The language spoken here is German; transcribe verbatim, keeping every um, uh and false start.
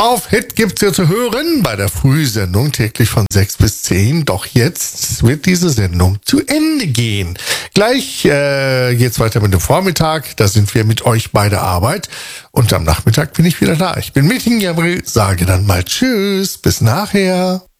auf Hit gibt's ja zu hören bei der Frühsendung täglich von sechs bis zehn. Doch jetzt wird diese Sendung zu Ende gehen. Gleich äh, geht's weiter mit dem Vormittag. Da sind wir mit euch bei der Arbeit. Und am Nachmittag bin ich wieder da. Ich bin Metin Gabriel, sage dann mal Tschüss, bis nachher.